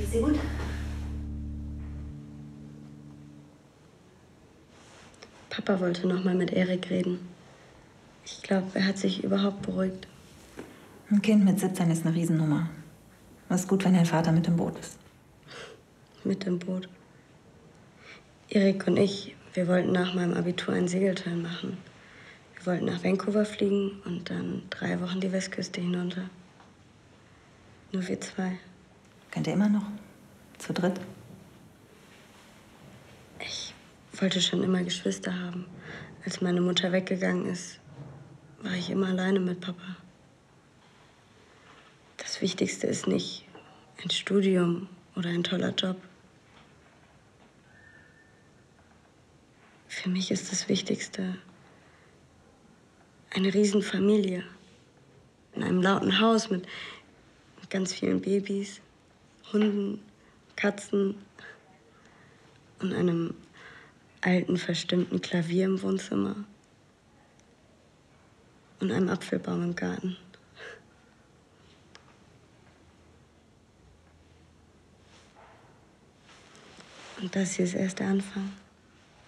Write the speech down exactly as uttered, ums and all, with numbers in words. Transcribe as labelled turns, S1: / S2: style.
S1: Geht's dir gut?
S2: Papa wollte noch mal mit Erik reden. Ich glaube, er hat sich überhaupt beruhigt.
S1: Ein Kind mit siebzehn ist eine Riesennummer. Es ist gut, wenn dein Vater mit im Boot ist.
S2: Mit im Boot. Erik und ich, wir wollten nach meinem Abitur einen Segelschein machen. Wir wollten nach Vancouver fliegen und dann drei Wochen die Westküste hinunter. Nur wir zwei.
S1: Könnt ihr immer noch? Zu dritt?
S2: Ich wollte schon immer Geschwister haben. Als meine Mutter weggegangen ist, war ich immer alleine mit Papa. Das Wichtigste ist nicht ein Studium oder ein toller Job. Für mich ist das Wichtigste eine Riesenfamilie. In einem lauten Haus mit, mit ganz vielen Babys, Hunden, Katzen und einem alten, verstimmten Klavier im Wohnzimmer und einem Apfelbaum im Garten. Und das hier ist erst der Anfang.